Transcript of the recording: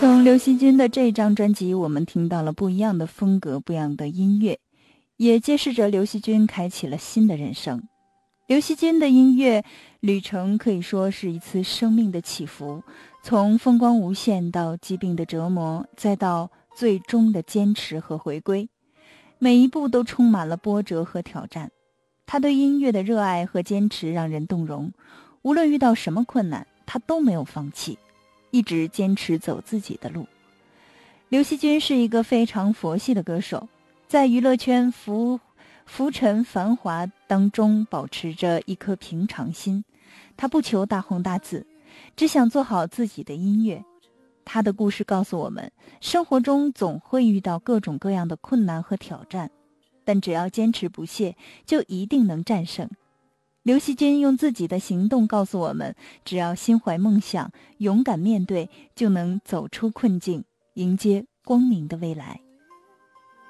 从刘惜君的这张专辑，我们听到了不一样的风格，不一样的音乐，也揭示着刘惜君开启了新的人生。刘惜君的音乐旅程可以说是一次生命的起伏，从风光无限到疾病的折磨，再到最终的坚持和回归，每一步都充满了波折和挑战。他对音乐的热爱和坚持让人动容，无论遇到什么困难，他都没有放弃，一直坚持走自己的路。刘惜君是一个非常佛系的歌手，在娱乐圈浮沉繁华当中保持着一颗平常心，他不求大红大紫，只想做好自己的音乐。他的故事告诉我们，生活中总会遇到各种各样的困难和挑战，但只要坚持不懈，就一定能战胜。刘惜君用自己的行动告诉我们，只要心怀梦想，勇敢面对，就能走出困境，迎接光明的未来。